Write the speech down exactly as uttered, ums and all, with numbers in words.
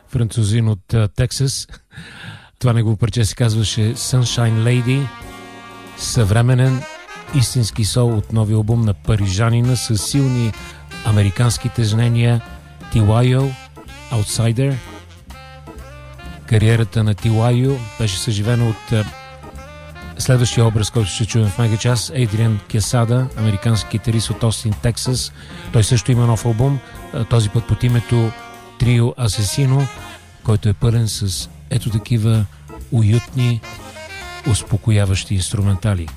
французин от uh, Тексас. Това негово парче се казваше Sunshine Lady. Съвременен истински сол от новия албум на парижанина с силни американски тежнения Ти Уай О, Outsider. Кариерата на Ти Уай О беше съживена от uh, следващия образ, който ще чуем в Мегачас, Адриан Кесада, американски китарист от Остин, Тексас. Той също има нов албум, този път под името Трио Асесино, който е пълен с ето такива уютни, успокояващи инструментали.